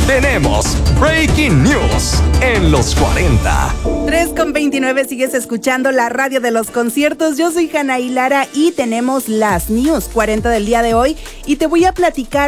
tenemos Breaking News en los 40. 3:29, sigues escuchando la radio de los conciertos. Yo soy Hannah y Lara y tenemos las News 40 del día de hoy y te voy a platicar